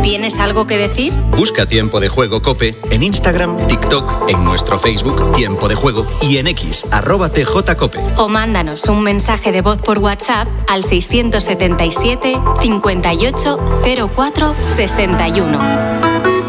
¿Tienes algo que decir? Busca Tiempo de Juego COPE en Instagram, TikTok, en nuestro Facebook Tiempo de Juego y en X, @TJCope. O mándanos un mensaje de voz por WhatsApp al 677 58 04 61.